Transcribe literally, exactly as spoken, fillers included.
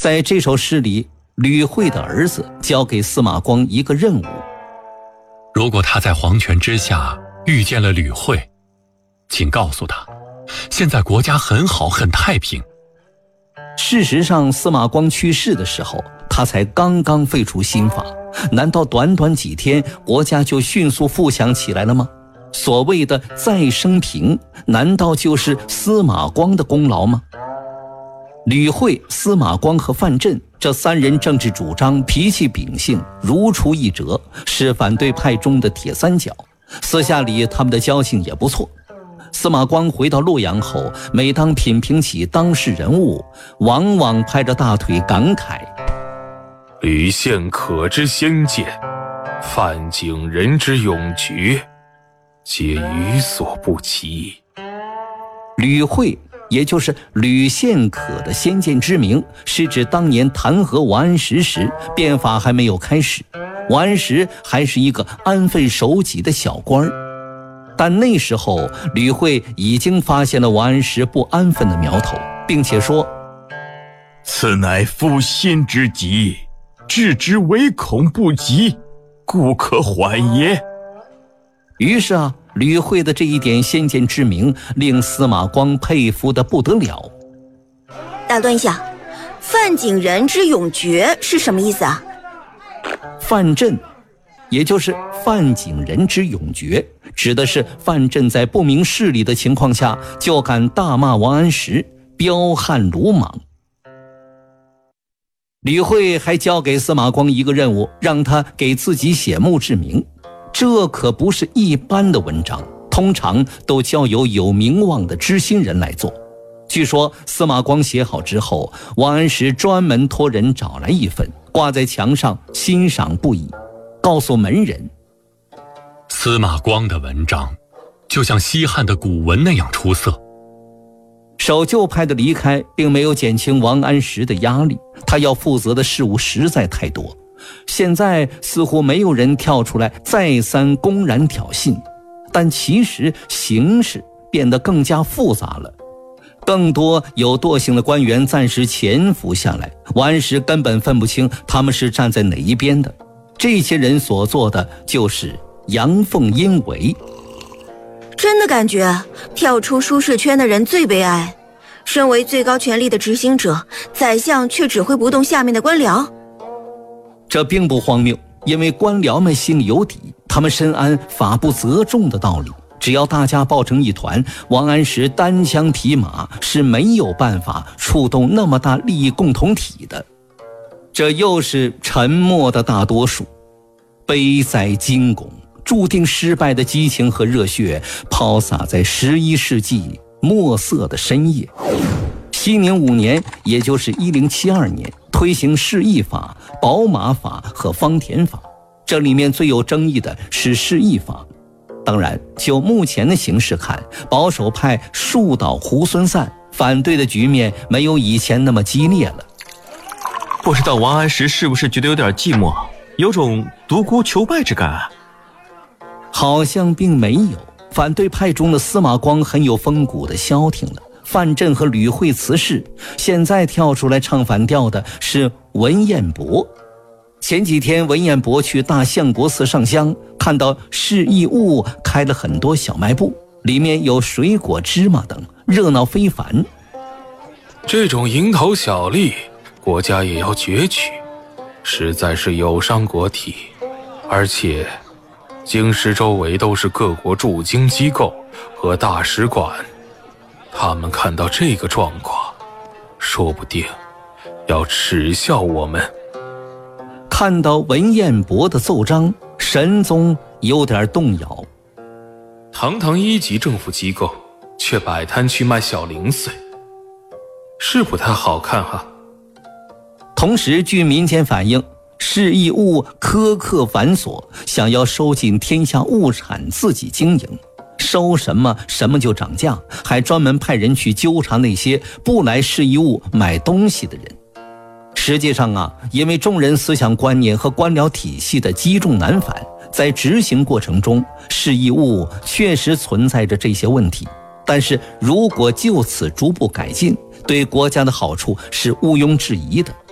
在这首诗里，吕惠的儿子交给司马光一个任务： 如果他在黄泉之下遇见了吕惠，请告诉他，现在国家很好，很太平。 事实上，司马光去世的时候，他才刚刚废除新法，难道短短几天国家就迅速富强起来了吗？所谓的再生平，难道就是司马光的功劳吗？吕惠、司马光和范镇这三人政治主张、脾气秉性如出一辙，是反对派中的铁三角。私下里他们的交情也不错。司马光回到洛阳后，每当品评起当世人物，往往拍着大腿感慨： 吕献可之先见，范景仁之勇决，皆予所不及。 吕惠，也就是吕献可的先见之明，是指当年弹劾王安石时，变法还没有开始，王安石还是一个安分守己的小官儿。但那时候吕惠已经发现了王安石不安分的苗头，并且说： 此乃负心之急，治之唯恐不及，故可缓也。 于是啊，吕惠的这一点先见之明令司马光佩服得不得了。 打断一下，范景仁之勇决是什么意思啊？ 范镇，也就是范景仁之勇决，指的是范镇在不明事理的情况下就敢大骂王安石，彪悍鲁莽。吕惠还交给司马光一个任务，让他给自己写墓志铭。这可不是一般的文章，通常都交由有名望的知心人来做。据说司马光写好之后，王安石专门托人找来一份，挂在墙上欣赏不已，告诉门人： 司马光的文章就像西汉的古文那样出色。 守旧派的离开并没有减轻王安石的压力，他要负责的事务实在太多。现在似乎没有人跳出来再三公然挑衅，但其实形势变得更加复杂了。更多有惰性的官员暂时潜伏下来，王安石根本分不清他们是站在哪一边的。这些人所做的就是阳奉阴违。 真的感觉跳出舒适圈的人最悲哀，身为最高权力的执行者，宰相却指挥不动下面的官僚。 这并不荒谬，因为官僚们心里有底，他们深谙法不责众的道理。只要大家抱成一团，王安石单枪匹马是没有办法触动那么大利益共同体的。这又是沉默的大多数。悲哉惊拱，注定失败的激情和热血抛洒在十一世纪墨色的深夜。熙宁五年，也就是一零七二年，推行市议法、宝马法和方田法。这里面最有争议的是市议法。当然，就目前的形势看，保守派树倒猢狲散，反对的局面没有以前那么激烈了。 不知道王安石是不是觉得有点寂寞，有种独孤求败之感啊？ 好像并没有。反对派中的司马光很有风骨的消停了，范镇和吕惠辞世，现在跳出来唱反调的是文彦博。前几天文彦博去大相国寺上香，看到市议务开了很多小卖部，里面有水果、芝麻等，热闹非凡。 这种蝇头小利，国家也要攫取，实在是有伤国体。而且京师周围都是各国驻京机构和大使馆，他们看到这个状况，说不定要耻笑我们。 看到文彦博的奏章，神宗有点动摇。 堂堂一级政府机构，却摆摊去卖小零碎，是不太好看哈。 同时，据民间反映，市议务苛刻繁琐，想要收进天下物产自己经营，收什么什么就涨价，还专门派人去纠察那些不来市议务买东西的人。实际上啊，因为众人思想观念和官僚体系的积重难返，在执行过程中，市议务确实存在着这些问题。但是如果就此逐步改进，对国家的好处是毋庸置疑的。